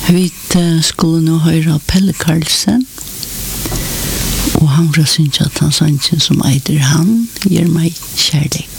Vi skulle nå høre Pelle Karlsen, og han var synes at han sannsyn som eider han, gir meg kjærlighet.